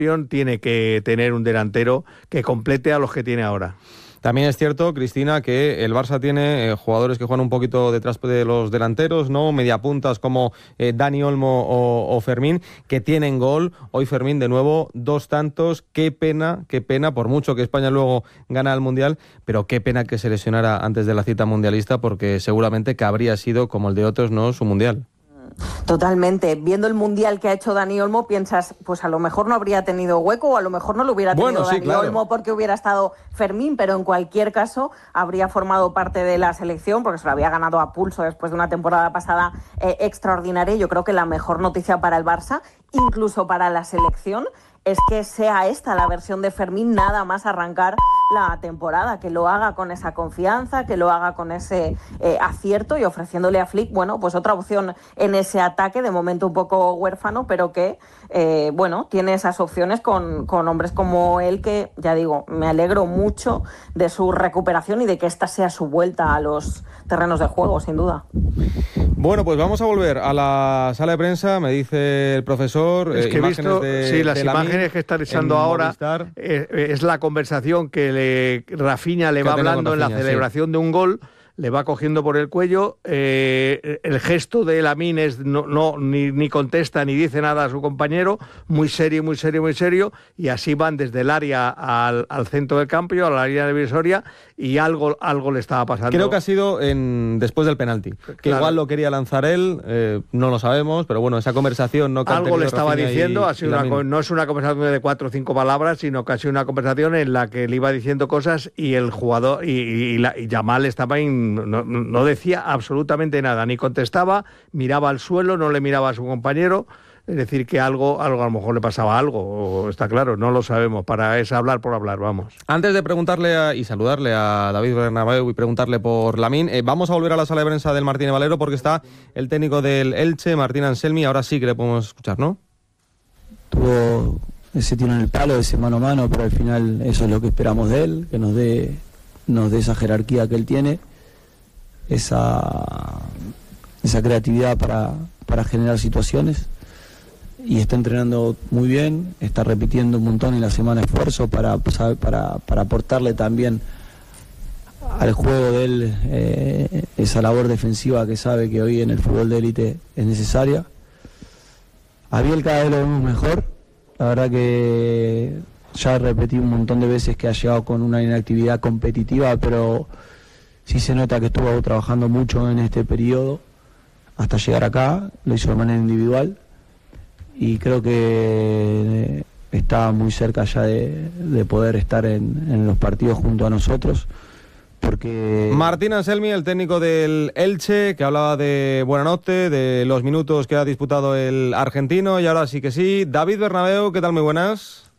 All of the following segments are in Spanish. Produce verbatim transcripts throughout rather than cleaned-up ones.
tiene que tener un delantero que complete a los que tiene ahora. También es cierto, Cristina, que el Barça tiene eh, jugadores que juegan un poquito detrás de los delanteros, ¿no? Mediapuntas como eh, Dani Olmo o, o Fermín, que tienen gol. Hoy Fermín, de nuevo, dos tantos. Qué pena, qué pena, por mucho que España luego gana el Mundial, pero qué pena que se lesionara antes de la cita mundialista, porque seguramente que habría sido, como el de otros, no su Mundial. Totalmente. Viendo el Mundial que ha hecho Dani Olmo, piensas, pues a lo mejor no habría tenido hueco o a lo mejor no lo hubiera tenido bueno, sí, Dani claro. Olmo porque hubiera estado Fermín, pero en cualquier caso habría formado parte de la selección porque se lo había ganado a pulso después de una temporada pasada eh, extraordinaria. Yo creo que la mejor noticia para el Barça, incluso para la selección, es que sea esta la versión de Fermín nada más arrancar la temporada, que lo haga con esa confianza, que lo haga con ese eh, acierto y ofreciéndole a Flick, bueno, pues otra opción en ese ataque, de momento un poco huérfano, pero que, eh, bueno, tiene esas opciones con, con hombres como él, que, ya digo, me alegro mucho de su recuperación y de que esta sea su vuelta a los terrenos de juego, sin duda. Bueno, pues vamos a volver a la sala de prensa, me dice el profesor. Es que eh, he visto, de, sí, las de imágenes que están echando ahora, eh, es la conversación que le, Rafinha le que va hablando Rafinha, en la celebración sí. de un gol, le va cogiendo por el cuello, eh, el gesto de Lamine es no, no ni, ni contesta ni dice nada a su compañero, muy serio, muy serio, muy serio, y así van desde el área al, al centro del campo, a la línea divisoria, y algo, algo le estaba pasando. Creo que ha sido en, después del penalti, que claro. igual lo quería lanzar él, eh, no lo sabemos, pero bueno, esa conversación no que algo le estaba Rafinha diciendo, y, ha sido una, no es una conversación de cuatro o cinco palabras, sino que ha sido una conversación en la que le iba diciendo cosas y el jugador, y, y, y, la, y Yamal estaba en, no, no decía absolutamente nada, ni contestaba, miraba al suelo, no le miraba a su compañero. Es decir, que algo, algo a lo mejor le pasaba algo, está claro, no lo sabemos, para es hablar por hablar, vamos. Antes de preguntarle a, y saludarle a David Bernabéu y preguntarle por Lamine, eh, vamos a volver a la sala de prensa del Martínez Valero porque está el técnico del Elche, Martín Anselmi, ahora sí que le podemos escuchar, ¿no? Tuvo ese tiro en el palo, ese mano a mano, pero al final eso es lo que esperamos de él, que nos dé, nos dé esa jerarquía que él tiene, esa, esa creatividad para, para generar situaciones. Y está entrenando muy bien, está repitiendo un montón en la semana esfuerzo para, para, para aportarle también al juego de él eh, esa labor defensiva que sabe que hoy en el fútbol de élite es necesaria. A Biel cada vez lo vemos mejor, la verdad que ya repetí un montón de veces que ha llegado con una inactividad competitiva, pero sí se nota que estuvo trabajando mucho en este periodo hasta llegar acá, lo hizo de manera individual. Y creo que está muy cerca ya de, de poder estar en, en los partidos junto a nosotros, porque... Martín Anselmi, el técnico del Elche, que hablaba de Buenanote, de los minutos que ha disputado el argentino, y ahora sí que sí. David Bernabéu, ¿qué tal? Muy buenas.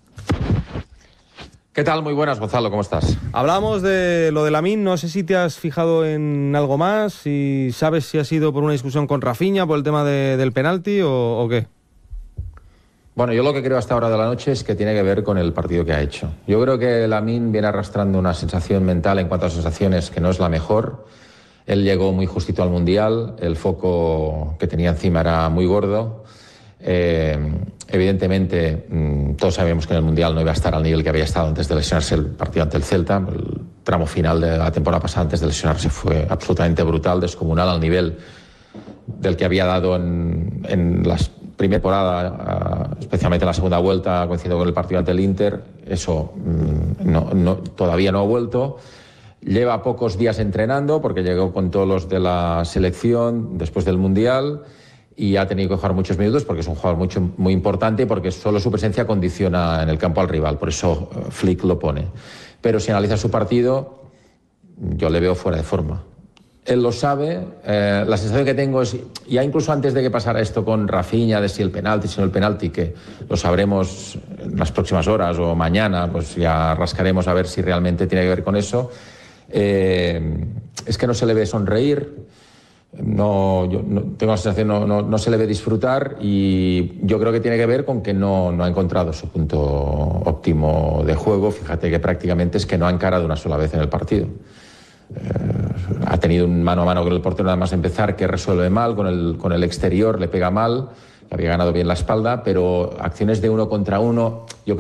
¿Qué tal? Muy buenas, Gonzalo, ¿cómo estás? Hablamos de lo de Lamine, no sé si te has fijado en algo más, si sabes si ha sido por una discusión con Rafinha, por el tema de, del penalti o, o qué. Bueno, yo lo que creo hasta ahora de la noche es que tiene que ver con el partido que ha hecho. Yo creo que Lamine viene arrastrando una sensación mental en cuanto a sensaciones que no es la mejor. Él llegó muy justito al Mundial, el foco que tenía encima era muy gordo. Eh, evidentemente, mmm, todos sabíamos que en el Mundial no iba a estar al nivel que había estado antes de lesionarse el partido ante el Celta. El tramo final de la temporada pasada antes de lesionarse fue absolutamente brutal, descomunal al nivel del que había dado en, en las primera temporada, especialmente en la segunda vuelta, coincidiendo con el partido ante el Inter. Eso mmm, no, no, todavía no ha vuelto. Lleva pocos días entrenando porque llegó con todos los de la selección después del Mundial y ha tenido que jugar muchos minutos porque es un jugador mucho, muy importante y porque solo su presencia condiciona en el campo al rival. Por eso uh, Flick lo pone. Pero si analiza su partido, yo le veo fuera de forma. Él lo sabe, eh, la sensación que tengo es, ya incluso antes de que pasara esto con Rafinha, de si el penalti, si no el penalti, que lo sabremos en las próximas horas o mañana, pues ya rascaremos a ver si realmente tiene que ver con eso, eh, es que no se le ve sonreír, no, yo no, tengo la sensación no, no, no se le ve disfrutar y yo creo que tiene que ver con que no, no ha encontrado su punto óptimo de juego. Fíjate que prácticamente es que no ha encarado una sola vez en el partido. Eh, ha tenido un mano a mano con el portero nada más empezar que resuelve mal, con el, con el exterior le pega mal, que había ganado bien la espalda, pero acciones de uno contra uno yo